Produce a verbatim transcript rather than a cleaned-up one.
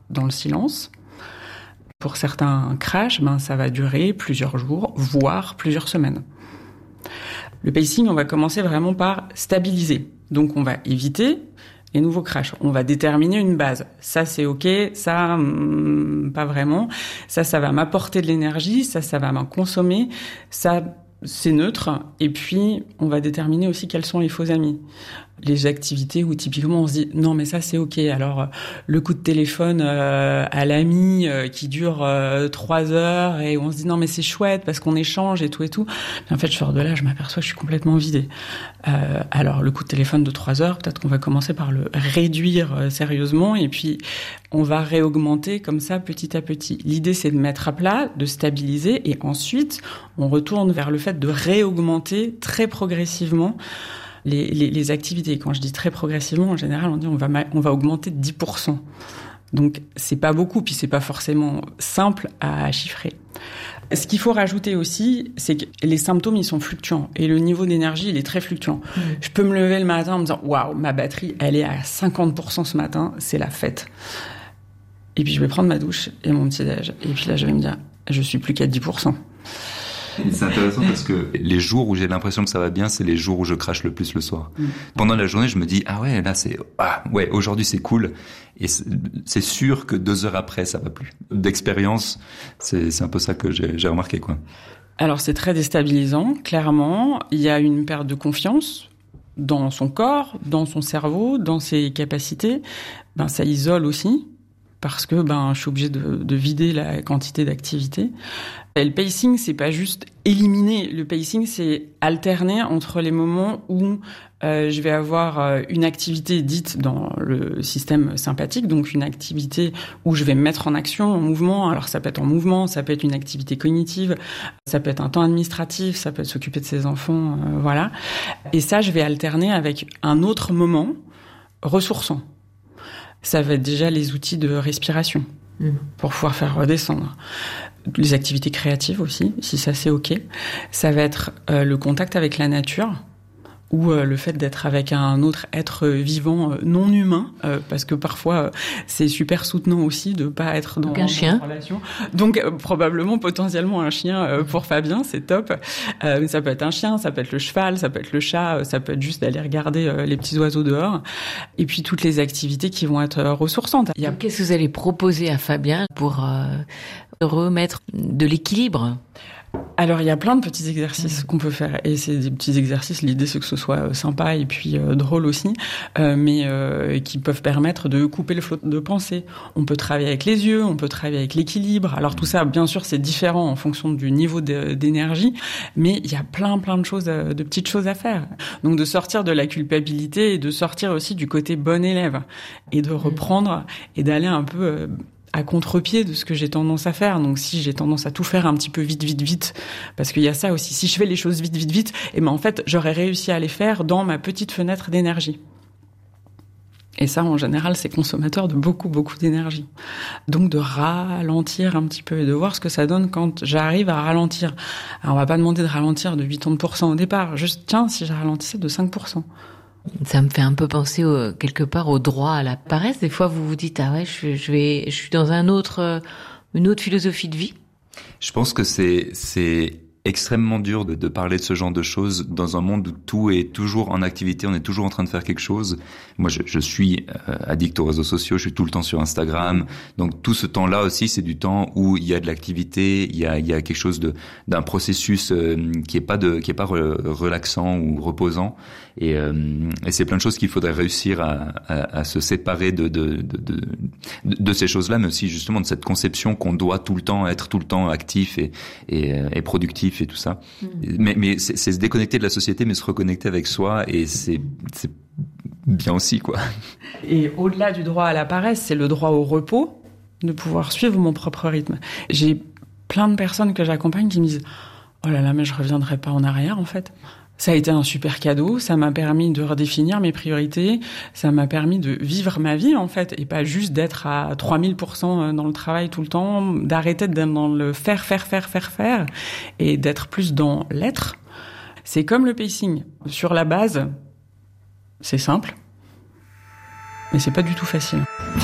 dans le silence. Pour certains crashs, ben, ça va durer plusieurs jours, voire plusieurs semaines. Le pacing, on va commencer vraiment par stabiliser. Donc, on va éviter les nouveaux crashs. On va déterminer une base. Ça, c'est OK. Ça, hum, pas vraiment. Ça, ça va m'apporter de l'énergie. Ça, ça va m'en consommer. Ça, c'est neutre. Et puis, on va déterminer aussi quels sont les faux amis. Les activités où typiquement on se dit non mais ça c'est ok. Alors le coup de téléphone euh, à l'ami euh, qui dure euh, trois heures et où on se dit non mais c'est chouette parce qu'on échange et tout et tout. Mais en fait je sors de là, je m'aperçois que je suis complètement vidée. Euh, alors le coup de téléphone de trois heures, peut-être qu'on va commencer par le réduire euh, sérieusement et puis on va réaugmenter comme ça petit à petit. L'idée c'est de mettre à plat, de stabiliser et ensuite on retourne vers le fait de réaugmenter très progressivement Les, les, les activités. Quand je dis très progressivement, en général, on dit on va, on va augmenter de dix pour cent. Donc, c'est pas beaucoup, puis c'est pas forcément simple à chiffrer. Ce qu'il faut rajouter aussi, c'est que les symptômes, ils sont fluctuants. Et le niveau d'énergie, il est très fluctuant. Mmh. Je peux me lever le matin en me disant, waouh, ma batterie, elle est à cinquante pour cent ce matin, c'est la fête. Et puis, je vais prendre ma douche et mon petit-déj. Et puis là, je vais me dire, je suis plus qu'à dix pour cent. C'est intéressant parce que les jours où j'ai l'impression que ça va bien, c'est les jours où je crache le plus le soir. Mmh. Pendant la journée, je me dis ah ouais là c'est ah ouais aujourd'hui c'est cool et c'est, c'est sûr que deux heures après ça va plus. D'expérience, c'est c'est un peu ça que j'ai, j'ai remarqué quoi. Alors c'est très déstabilisant, clairement. Il y a une perte de confiance dans son corps, dans son cerveau, dans ses capacités. Ben ça isole aussi. Parce que ben je suis obligée de, de vider la quantité d'activité. Et le pacing, c'est pas juste éliminer. Le pacing, c'est alterner entre les moments où euh, je vais avoir euh, une activité dite dans le système sympathique, donc une activité où je vais me mettre en action, en mouvement. Alors ça peut être en mouvement, ça peut être une activité cognitive, ça peut être un temps administratif, ça peut être s'occuper de ses enfants, euh, voilà. Et ça, je vais alterner avec un autre moment ressourçant. Ça va être déjà les outils de respiration mmh. pour pouvoir faire redescendre. Les activités créatives aussi, si ça c'est OK. Ça va être euh, le contact avec la nature ou euh, le fait d'être avec un autre être vivant euh, non humain, euh, parce que parfois euh, c'est super soutenant aussi de pas être dans, Donc un dans chien. une relation. Donc euh, probablement potentiellement un chien euh, pour Fabien, c'est top. Euh, mais ça peut être un chien, ça peut être le cheval, ça peut être le chat, euh, ça peut être juste d'aller regarder euh, les petits oiseaux dehors. Et puis toutes les activités qui vont être euh, ressourçantes. Il y a... Donc, qu'est-ce que vous allez proposer à Fabien pour euh, remettre de l'équilibre ? Alors, il y a plein de petits exercices qu'on peut faire. Et c'est des petits exercices, l'idée c'est que ce soit sympa et puis euh, drôle aussi, euh, mais euh, qui peuvent permettre de couper le flot de pensée. On peut travailler avec les yeux, on peut travailler avec l'équilibre. Alors tout ça, bien sûr, c'est différent en fonction du niveau de, d'énergie, mais il y a plein, plein de choses, de petites choses à faire. Donc de sortir de la culpabilité et de sortir aussi du côté bon élève et de reprendre et d'aller un peu... Euh, à contre-pied de ce que j'ai tendance à faire. Donc si j'ai tendance à tout faire un petit peu vite, vite, vite, parce qu'il y a ça aussi. Si je fais les choses vite, vite, vite, et ben en fait, j'aurais réussi à les faire dans ma petite fenêtre d'énergie. Et ça, en général, c'est consommateur de beaucoup, beaucoup d'énergie. Donc de ralentir un petit peu et de voir ce que ça donne quand j'arrive à ralentir. Alors on va pas demander de ralentir de quatre-vingts pour cent au départ. Juste, tiens, si je ralentissais de cinq pour cent. Ça me fait un peu penser au, quelque part au droit à la paresse. Des fois, vous vous dites ah ouais, je, je vais, je suis dans un autre, une autre philosophie de vie. Je pense que c'est c'est extrêmement dur de, de parler de ce genre de choses dans un monde où tout est toujours en activité, on est toujours en train de faire quelque chose. Moi, je, je suis euh, addict aux réseaux sociaux, je suis tout le temps sur Instagram. Donc, tout ce temps-là aussi, c'est du temps où il y a de l'activité, il y a, il y a quelque chose de, d'un processus euh, qui est pas de, qui est pas re, relaxant ou reposant. Et, euh, et c'est plein de choses qu'il faudrait réussir à, à, à se séparer de, de, de, de, de ces choses-là, mais aussi justement de cette conception qu'on doit tout le temps être tout le temps actif et, et, et productif et tout ça. Mmh. Mais, mais c'est, c'est se déconnecter de la société, mais se reconnecter avec soi, et c'est, c'est bien aussi, quoi. Et au-delà du droit à la paresse, c'est le droit au repos, de pouvoir suivre mon propre rythme. J'ai plein de personnes que j'accompagne qui me disent « Oh là là, mais je reviendrai pas en arrière, en fait ». Ça a été un super cadeau, ça m'a permis de redéfinir mes priorités, ça m'a permis de vivre ma vie, en fait, et pas juste d'être à trois mille pour cent dans le travail tout le temps, d'arrêter d'être dans le faire, faire, faire, faire, faire, et d'être plus dans l'être. C'est comme le pacing. Sur la base, c'est simple, mais c'est pas du tout facile.